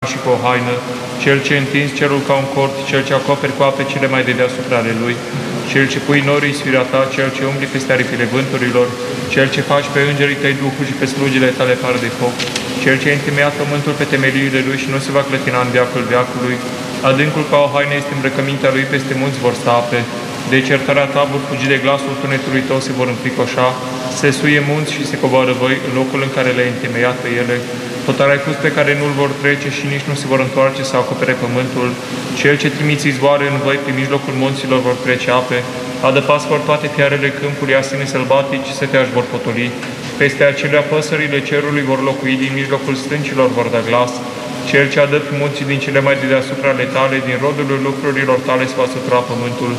și cu o haină, Cel ce întins cerul ca un cort, Cel ce acoperi cu ape cele mai de deasupra ale lui, Cel ce pui norii sfirea ta, Cel ce umbli peste aripile vânturilor, Cel ce faci pe îngerii tăi duhul și pe slugile tale fară de foc, Cel ce a întemeiat pământul pe temeliile lui și nu se va clătina în veacul veacului, adâncul ca o haină este îmbrăcămintea lui, peste munți vor sta ape, de certarea ta vor fugi de glasul tunetului tău, se vor înfricoșa, se suie munți și se coboară văi în locul în care le-ai întemeiat pe ele. Hotarea pus pe care nu-l vor trece și nici nu se vor întoarce să acopere pământul. Cel ce trimiți izvoare în văi, pe mijlocul munților vor trece ape. Adăpas vor toate fiarele câmpului, asini sălbatici, săteași vor potoli. Peste acelea păsările cerului vor locui, din mijlocul stâncilor vor da glas. Cel ce adă pe munții din cele mai de deasupra ale tale, din rodul lucrurilor tale se va sătura pământul.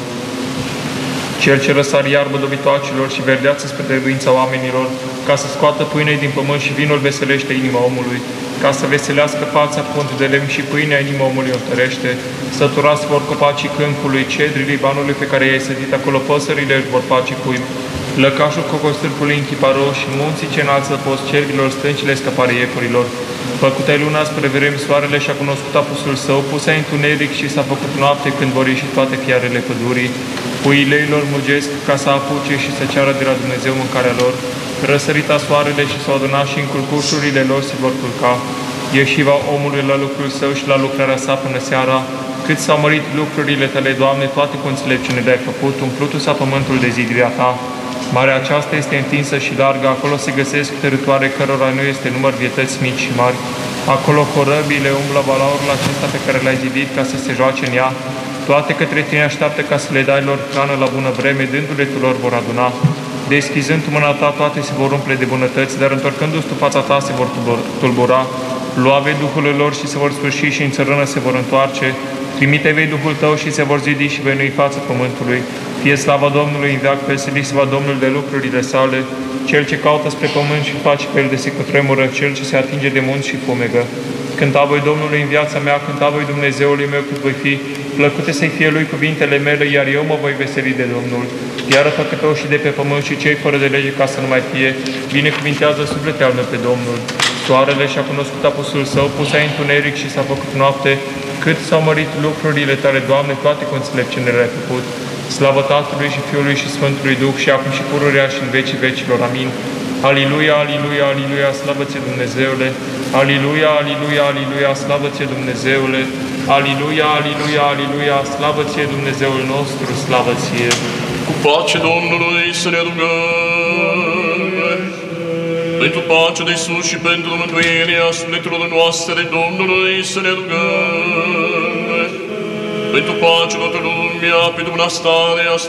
Cel ce răsar iarbă dobitoacilor și verdeață spre trebuința oamenilor, ca să scoată pâine din pământ și vinul veselește inima omului, ca să veselească fața pont de lemn și pâinea inima omului o întărește. Săturați vor copacii câmpului, cedrii Libanului pe care i-ai sădit acolo, păsările își vor face cuib. Lăcașul cocostârpului închipară și munții ce înalță post cervilor, stâncile scăpare iepurilor. Făcut-ai luna spre vrem, soarele și-a cunoscut apusul său, pus-ai întuneric și s-a făcut noapte când vor ieși toate fiarele pădurii. Puii leilor mugesc ca să apuce și să ceară de la Dumnezeu mâncarea lor. Răsărita soarele și s-au adunat și în culcușurile lor se vor culca. Ieșiva omului la lucrul său și la lucrarea sa până seara. Cât s-au mărit lucrurile tale, Doamne, toate cu înțelepciune le-ai făcut, umplutul s-a pământul de zidirea ta. Marea aceasta este întinsă și largă, acolo se găsesc tărâtoare cărora nu este număr, vietăți mici și mari. Acolo corăbile umblă valaurul acesta pe care l-ai zidit ca să se joace în ea. Toate către tine așteaptă ca să le dai lor hrană la bună vreme, dându-le tu lor vor aduna. Deschizând mâna ta, toate se vor umple de bunătăți, dar întorcându-ți tu fața ta se vor tulbura. Lua vei Duhul lor și se vor sfârși și în țărână se vor întoarce. Trimite vei Duhul tău și se vor zidi și vei nui față pământului. Fie slava Domnului în veac, veselit să va Domnul de lucrurile sale. Cel ce caută spre pământ și face pe el de se cutremură, cel ce se atinge de munți și fumegă. Cânta voi Domnului în viața mea, cânta voi Dumnezeului meu cât voi fi, plăcute să-i fie lui cuvintele mele, iar eu mă voi veseli de Domnul. Iar păcătoșii de pe pământ și cei fără de lege ca să nu mai fie, binecuvintează sufletul meu pe Domnul. Soarele și-a cunoscut apusul său, pus-ai întuneric și s-a făcut noapte, cât s-au mărit lucrurile tale, Doamne, toate cu înțelepciune le-ai făcut. Slavă Tatălui și Fiului și Sfântului Duh și acum și pururea și în vecii vecilor. Amin. Aliluia, aliluia, aliluia, slavă ție Dumnezeule! Aliluia, aliluia, aliluia, slavă ție Dumnezeule! Aliluia, aliluia, aliluia, slavă ție Dumnezeul nostru, slavă ție! Cu pace Domnului să ne rugăm! Pentru pace de sus și pentru mântuirea sufletelor noastre Domnului să ne rugăm! Pentru pace toată lumea, pentru bunăstarea